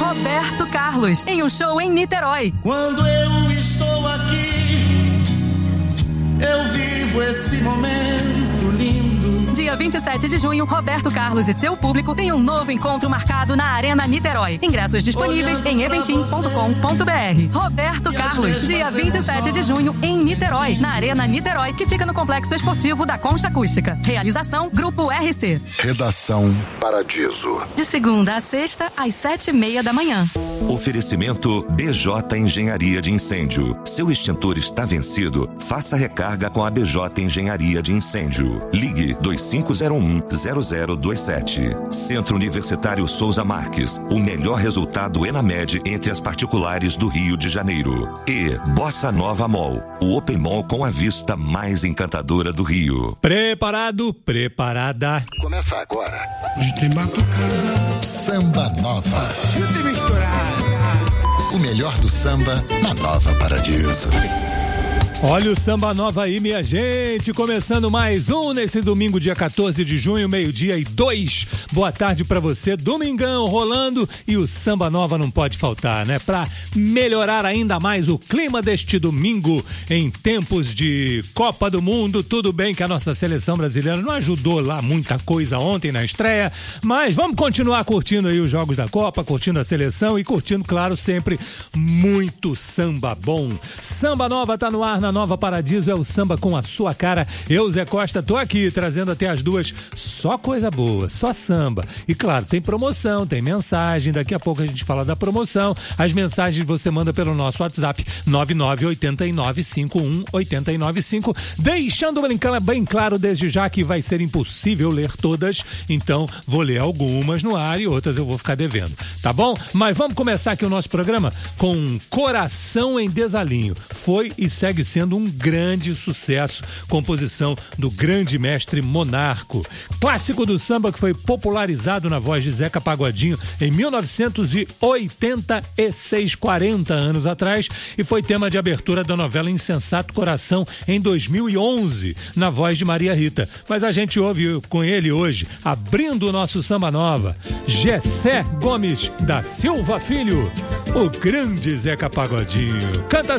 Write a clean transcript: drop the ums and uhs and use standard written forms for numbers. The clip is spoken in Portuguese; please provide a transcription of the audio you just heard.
Roberto Carlos, em um show em Niterói. Quando eu estou aqui, eu vivo esse momento lindo. Dia 27 de junho, Roberto Carlos e seu público têm um novo encontro marcado na Arena Niterói. Ingressos disponíveis em eventim.com.br. Roberto Carlos, dia 27 de junho, em Niterói, na Arena Niterói, que fica no Complexo Esportivo da Concha Acústica. Realização, Grupo RC. Redação Paradiso. De segunda a sexta, às 7:30 da manhã. Oferecimento BJ Engenharia de Incêndio. Seu extintor está vencido? Faça recarga com a BJ Engenharia de Incêndio. Ligue 2501-0027. Centro Universitário Souza Marques. O melhor resultado ENAMED entre as particulares do Rio de Janeiro. E Bossa Nova Mall. O Open Mall com a vista mais encantadora do Rio. Preparado, preparada. Começa agora. Hoje tem batucada. Samba Nova. Eu te misturar. O melhor do samba na Nova Paradiso. Olha o Samba Nova aí, minha gente, começando mais um nesse domingo, dia 14 de junho, 12:02. Boa tarde pra você, domingão rolando, e o Samba Nova não pode faltar, né? Pra melhorar ainda mais o clima deste domingo, em tempos de Copa do Mundo. Tudo bem que a nossa seleção brasileira não ajudou lá muita coisa ontem na estreia, mas vamos continuar curtindo aí os jogos da Copa, curtindo a seleção e curtindo, claro, sempre muito samba bom. Samba Nova tá no ar na Nova Paradiso, é o samba com a sua cara. Eu, Zé Costa, tô aqui trazendo até as duas só coisa boa, só samba. E claro, tem promoção, tem mensagem, daqui a pouco a gente fala da promoção. As mensagens você manda pelo nosso WhatsApp 9989518095, deixando bem claro desde já que vai ser impossível ler todas, então vou ler algumas no ar e outras eu vou ficar devendo, tá bom? Mas vamos começar aqui o nosso programa com Coração em Desalinho. Foi e segue sendo um grande sucesso, composição do grande mestre Monarco. Clássico do samba que foi popularizado na voz de Zeca Pagodinho em 1986, 40 anos atrás, e foi tema de abertura da novela Insensato Coração em 2011, na voz de Maria Rita. Mas a gente ouve com ele hoje, abrindo o nosso Samba Nova, Gessé Gomes da Silva Filho, o grande Zeca Pagodinho. Canta